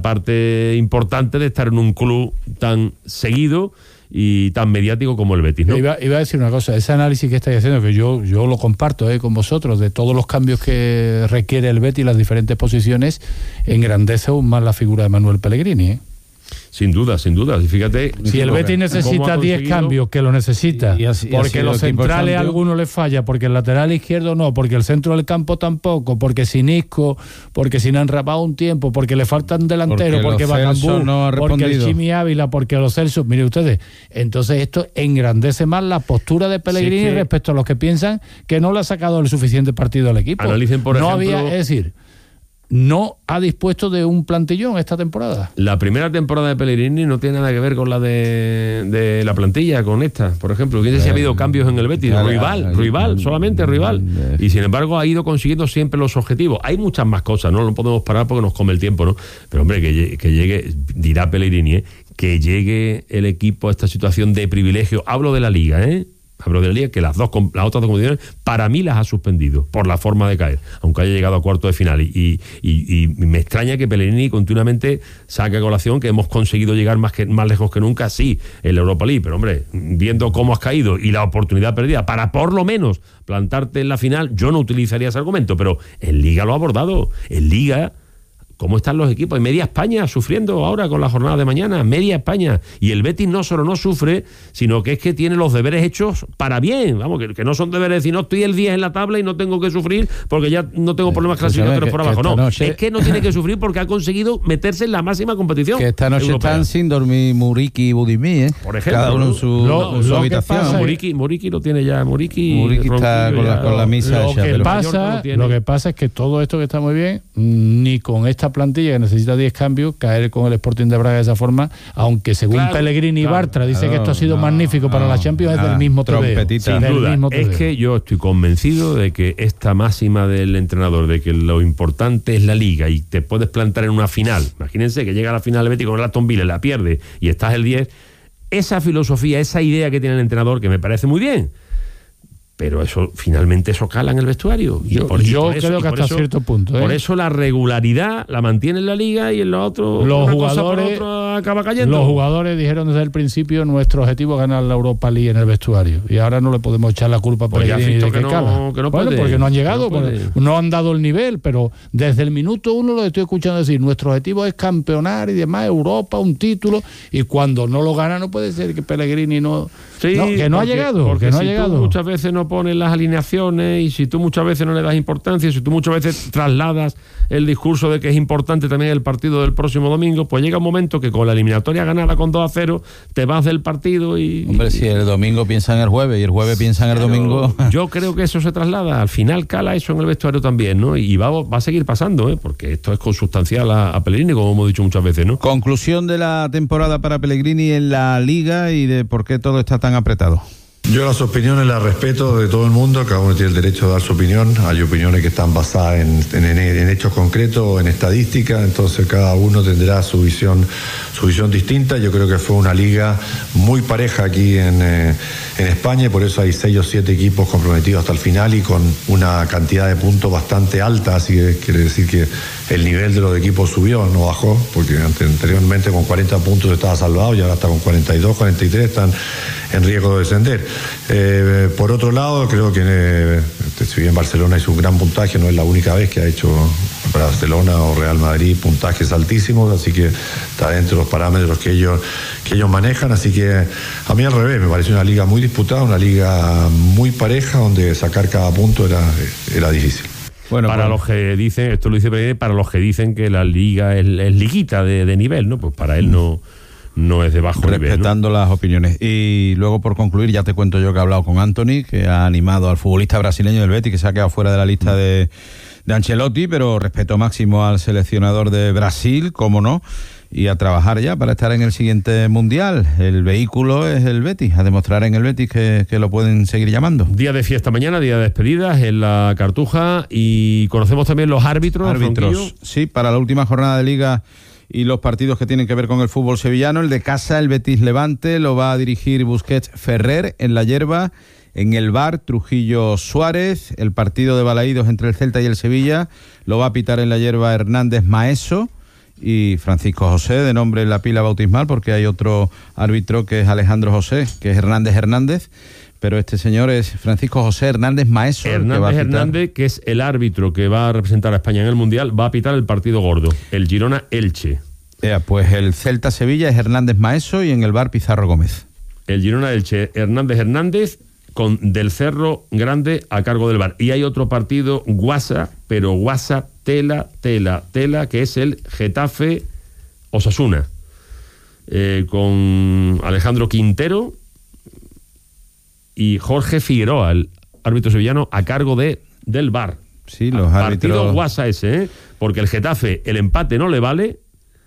importante de estar en un club tan seguido y tan mediático como el Betis, ¿no? Iba a decir una cosa, ese análisis que estáis haciendo, que yo lo comparto con vosotros, de todos los cambios que requiere el Betis, las diferentes posiciones, engrandece aún más la figura de Manuel Pellegrini, Sin duda. Y fíjate, si el Betis necesita 10 cambios, que lo necesita, porque los centrales a algunos les falla, porque el lateral izquierdo no, porque el centro del campo tampoco, porque sin Isco, porque sin Anrabao un tiempo, porque le faltan delanteros, porque Bacambú, no porque el Chimi Ávila, porque los Celso, mire ustedes, entonces esto engrandece más la postura de Pellegrini respecto a los que piensan que no le ha sacado el suficiente partido al equipo. Analicen, por ejemplo, es decir, no ha dispuesto de un plantillón esta temporada. La primera temporada de Pellegrini no tiene nada que ver con la de la plantilla, con esta, por ejemplo. ¿Quién si ha habido cambios en el Betis? Rival, solamente rival. Y sin embargo ha ido consiguiendo siempre los objetivos. Hay muchas más cosas, no lo podemos parar porque nos come el tiempo, ¿no? Pero hombre, que llegue, dirá Pellegrini, que llegue el equipo a esta situación de privilegio. Hablo de la Liga, Hablo de la Liga, que las otras dos competiciones para mí las ha suspendido por la forma de caer, aunque haya llegado a cuarto de final, y me extraña que Pellegrini continuamente saque a colación que hemos conseguido llegar más lejos que nunca, sí, en la Europa League, pero hombre, viendo cómo has caído y la oportunidad perdida para por lo menos plantarte en la final, yo no utilizaría ese argumento, pero en Liga lo ha abordado. En Liga, ¿cómo están los equipos? En media España sufriendo ahora con la jornada de mañana, media España. Y el Betis no solo no sufre, sino que es que tiene los deberes hechos para bien. Vamos, que no son deberes de decir, no estoy el 10 en la tabla y no tengo que sufrir porque ya no tengo problemas clasificatorios por abajo. No, es que no tiene que sufrir porque ha conseguido meterse en la máxima competición. Que esta noche europea. Están sin dormir Muriqui y Budimí, por ejemplo. Cada uno en su habitación. Muriqui lo tiene ya. Muriqui está con la misa hecha. Lo que pasa es que todo esto que está muy bien, ni con esta plantilla que necesita 10 cambios, caer con el Sporting de Braga de esa forma, aunque según Pellegrini y Bartra dice que esto ha sido magnífico para la Champions, es del mismo tebeo. Sin duda, es que yo estoy convencido de que esta máxima del entrenador, de que lo importante es la Liga y te puedes plantar en una final, imagínense que llega a la final del Betis con el Aston Villa, la pierde y estás el 10, esa filosofía, esa idea que tiene el entrenador, que me parece muy bien, pero eso finalmente cala en el vestuario. Yo creo que hasta cierto punto. Por eso la regularidad la mantiene en la Liga y en lo otro los jugadores acaba cayendo. Los jugadores dijeron desde el principio nuestro objetivo es ganar la Europa League en el vestuario y ahora no le podemos echar la culpa por Pellegrini de que cala. No puede, porque no han llegado, no han dado el nivel, pero desde el minuto 1 lo estoy escuchando decir, nuestro objetivo es campeonar y demás, Europa, un título, y cuando no lo gana no puede ser que Pellegrini que no ha llegado. Porque si tú muchas veces no pones las alineaciones y si tú muchas veces no le das importancia, si tú muchas veces trasladas el discurso de que es importante también el partido del próximo domingo, pues llega un momento que con la eliminatoria ganada con 2-0 te vas del partido y... Hombre, si el domingo piensa en el jueves y el jueves piensa en el domingo... Yo creo que eso se traslada, al final cala eso en el vestuario también, ¿no? Y va a seguir pasando, porque esto es consustancial a Pellegrini, como hemos dicho muchas veces, ¿no? Conclusión de la temporada para Pellegrini en la Liga y de por qué todo está tan apretado. Yo las opiniones las respeto de todo el mundo, cada uno tiene el derecho a dar su opinión. Hay opiniones que están basadas en hechos concretos, en estadística, entonces cada uno tendrá su visión distinta. Yo creo que fue una liga muy pareja aquí en España, y por eso hay 6 o 7 equipos comprometidos hasta el final y con una cantidad de puntos bastante alta, así que quiere decir que el nivel de los equipos subió, no bajó, porque anteriormente con 40 puntos estaba salvado y ahora está con 42, 43, están en riesgo de descender. Por otro lado, creo que si bien Barcelona hizo un gran puntaje, no es la única vez que ha hecho Barcelona o Real Madrid puntajes altísimos, así que está dentro de los parámetros que ellos manejan, así que a mí al revés, me pareció una liga muy disputada, una liga muy pareja, donde sacar cada punto era difícil. Bueno, para los que dicen, esto lo dice Pereira, para los que dicen que la liga es liguita de nivel, ¿no? Pues para él no es de bajo nivel. Respetando las opiniones. Y luego, por concluir, ya te cuento yo que he hablado con Anthony, que ha animado al futbolista brasileño del Betis, que se ha quedado fuera de la lista de Ancelotti, pero respeto máximo al seleccionador de Brasil, cómo no, y a trabajar ya para estar en el siguiente Mundial. El vehículo es el Betis, a demostrar en el Betis que lo pueden seguir llamando. Día de fiesta mañana, día de despedidas en la Cartuja, y conocemos también los árbitros. Sí, para la última jornada de Liga y los partidos que tienen que ver con el fútbol sevillano. El de casa, el Betis Levante, lo va a dirigir Busquets Ferrer. En la hierba, en el VAR, Trujillo Suárez. El partido de Balaídos entre el Celta y el Sevilla lo va a pitar en la hierba Hernández Maeso y Francisco José, de nombre en la pila bautismal, porque hay otro árbitro que es Alejandro José, que es Hernández, pero este señor es Francisco José Hernández Maeso. Hernández, que es el árbitro que va a representar a España en el Mundial, va a pitar el partido gordo, el Girona-Elche. Pues el Celta-Sevilla es Hernández Maeso y en el VAR Pizarro Gómez. El Girona-Elche, Hernández con Del Cerro Grande a cargo del VAR. Y hay otro partido guasa, pero guasa tela, que es el Getafe-Osasuna, con Alejandro Quintero y Jorge Figueroa, el árbitro sevillano, a cargo del VAR. Sí, los árbitros. Partido guasa ese, porque el Getafe, el empate no le vale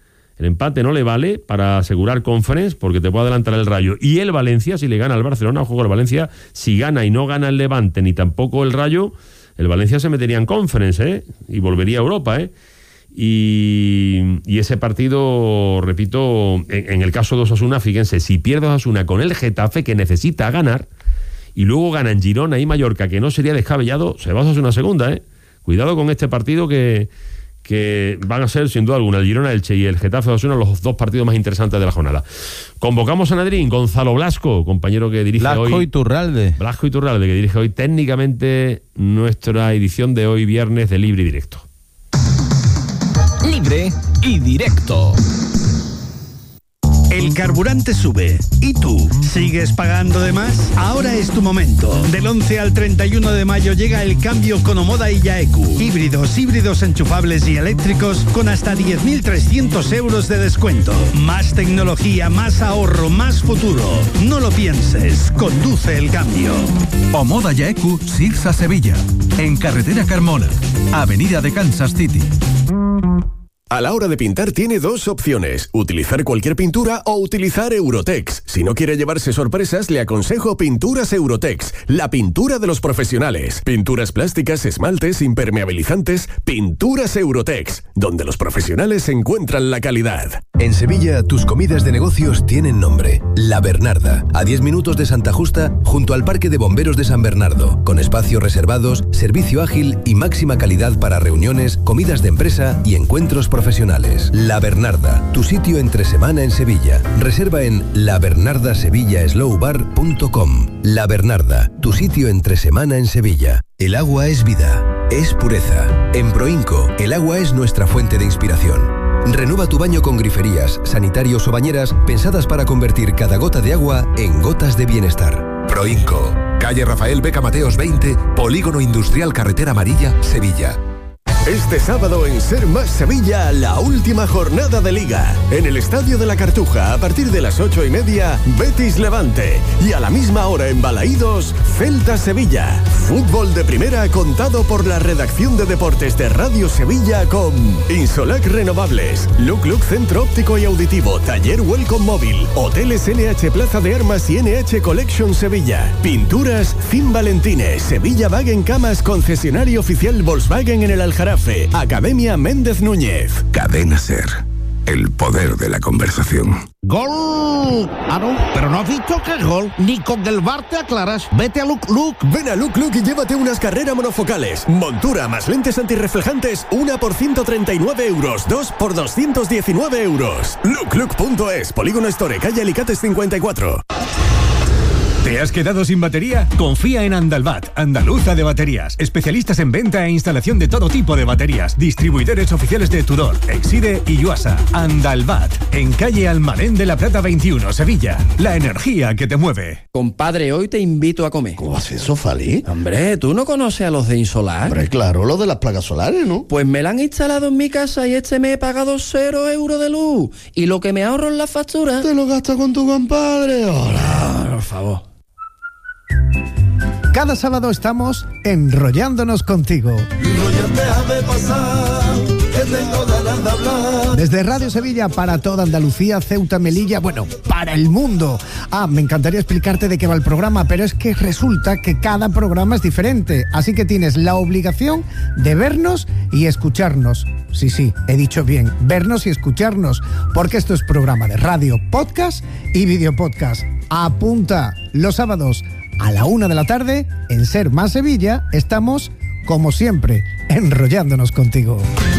para asegurar Conference, porque te puede adelantar el Rayo. Y el Valencia, si le gana al Barcelona, ojo, el Valencia, si gana y no gana el Levante ni tampoco el Rayo, el Valencia se metería en Conference, y volvería a Europa, Y ese partido, repito, en el caso de Osasuna, fíjense, si pierde Osasuna con el Getafe, que necesita ganar, y luego ganan Girona y Mallorca, que no sería descabellado, se va a Osasuna segunda, Cuidado con este partido que van a ser, sin duda alguna, el Girona-Elche y el Getafe-Osasuna los dos partidos más interesantes de la jornada. Convocamos a Nadrín, Gonzalo Blasco, compañero que dirige hoy... Blasco y Turralde, que dirige hoy técnicamente nuestra edición de hoy, viernes, de Libre y Directo. Libre y Directo. El carburante sube. ¿Y tú? ¿Sigues pagando de más? Ahora es tu momento. Del 11 al 31 de mayo llega el cambio con Omoda y Yaeku. Híbridos enchufables y eléctricos con hasta 10.300 euros de descuento. Más tecnología, más ahorro, más futuro. No lo pienses. Conduce el cambio. Omoda Yaeku, Sirsa Sevilla. En Carretera Carmona. Avenida de Kansas City. A la hora de pintar tiene dos opciones, utilizar cualquier pintura o utilizar Eurotex. Si no quiere llevarse sorpresas, le aconsejo Pinturas Eurotex, la pintura de los profesionales. Pinturas plásticas, esmaltes, impermeabilizantes, Pinturas Eurotex, donde los profesionales encuentran la calidad. En Sevilla, tus comidas de negocios tienen nombre, La Bernarda, a 10 minutos de Santa Justa, junto al Parque de Bomberos de San Bernardo, con espacios reservados, servicio ágil y máxima calidad para reuniones, comidas de empresa y encuentros profesionales. La Bernarda, tu sitio entre semana en Sevilla. Reserva en labernardasevillaslowbar.com. La Bernarda, tu sitio entre semana en Sevilla. El agua es vida, es pureza. En Proinco, el agua es nuestra fuente de inspiración. Renueva tu baño con griferías, sanitarios o bañeras pensadas para convertir cada gota de agua en gotas de bienestar. Proinco, calle Rafael Beca Mateos 20, Polígono Industrial Carretera Amarilla, Sevilla. Este sábado en Ser Más Sevilla, la última jornada de Liga. En el Estadio de la Cartuja, a partir de las 8:30, Betis Levante. Y a la misma hora en Balaídos, Celta Sevilla. Fútbol de primera contado por la redacción de deportes de Radio Sevilla con Insolac Renovables, Look Centro Óptico y Auditivo, Taller Welcome Móvil, Hoteles NH Plaza de Armas y NH Collection Sevilla, Pinturas Fin Valentines, Sevilla Wagen Camas, concesionario oficial Volkswagen en el Aljarafe, Academia Méndez Núñez. Cadena Ser, el poder de la conversación. ¡Gol! Ah, no, pero no has visto que es gol. Ni con el VAR te aclaras. Vete a Look. Ven a Look y llévate unas carreras monofocales. Montura más lentes antirreflejantes, una por 139 euros, dos por 219 euros. Look.es, Polígono Store, calle Alicates 54. ¿Te has quedado sin batería? Confía en Andalbat, Andaluza de Baterías. Especialistas en venta e instalación de todo tipo de baterías. Distribuidores oficiales de Tudor, Exide y Yuasa. Andalbat, en calle Almadén de la Plata 21, Sevilla. La energía que te mueve. Compadre, hoy te invito a comer. ¿Cómo haces eso, Fali? Hombre, ¿tú no conoces a los de Insolar? Hombre, claro, lo de las placas solares, ¿no? Pues me la han instalado en mi casa y este mes he pagado 0 euros de luz. Y lo que me ahorro en la factura... Te lo gastas con tu compadre. Hola. Por favor. Cada sábado estamos enrollándonos contigo. Desde Radio Sevilla para toda Andalucía, Ceuta, Melilla, bueno, para el mundo. Me encantaría explicarte de qué va el programa, pero es que resulta que cada programa es diferente. Así que tienes la obligación de vernos y escucharnos. Sí, he dicho bien, vernos y escucharnos, porque esto es programa de radio, podcast y videopodcast. Apunta, los sábados a la 1 de la tarde, en Ser Más Sevilla, estamos, como siempre, enrollándonos contigo.